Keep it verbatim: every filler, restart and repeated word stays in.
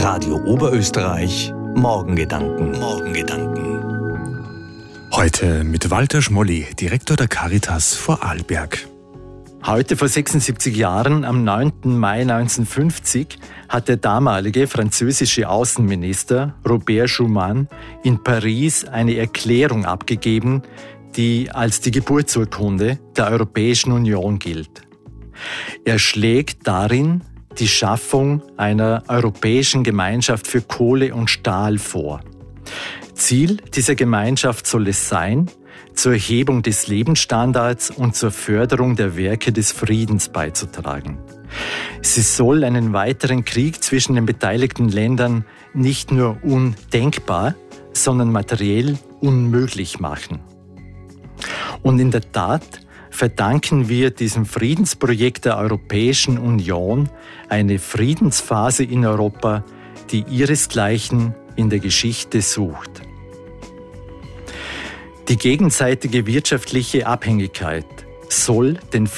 Radio Oberösterreich, Morgengedanken. Morgengedanken. Heute mit Walter Schmolli, Direktor der Caritas Vorarlberg. Heute vor sechsundsiebzig Jahren, am neunten Mai neunzehnhundertfünfzig, hat der damalige französische Außenminister Robert Schuman in Paris eine Erklärung abgegeben, die als die Geburtsurkunde der Europäischen Union gilt. Er schlägt darin die Schaffung einer Europäischen Gemeinschaft für Kohle und Stahl vor. Ziel dieser Gemeinschaft soll es sein, zur Erhebung des Lebensstandards und zur Förderung der Werke des Friedens beizutragen. Sie soll einen weiteren Krieg zwischen den beteiligten Ländern nicht nur undenkbar, sondern materiell unmöglich machen. Und in der Tat verdanken wir diesem Friedensprojekt der Europäischen Union eine Friedensphase in Europa, die ihresgleichen in der Geschichte sucht. Die gegenseitige wirtschaftliche Abhängigkeit soll den